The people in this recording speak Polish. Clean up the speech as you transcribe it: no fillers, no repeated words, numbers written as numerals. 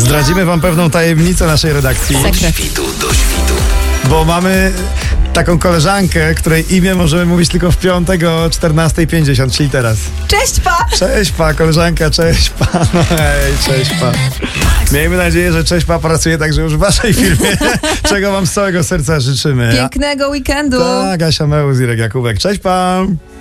Zdradzimy wam pewną tajemnicę naszej redakcji. Sekret. Świtu do świtu. Bo mamy taką koleżankę, której imię możemy mówić tylko w piątek o 14:50, czyli teraz. Cześć, pa! Cześć pa, koleżanka, cześć pa. No hej, cześć pa. Miejmy nadzieję, że cześć pa pracuje także już w waszej firmie, czego wam z całego serca życzymy. Pięknego weekendu. Tak, Asia Mełz, Irek Jakubek. Cześć pa.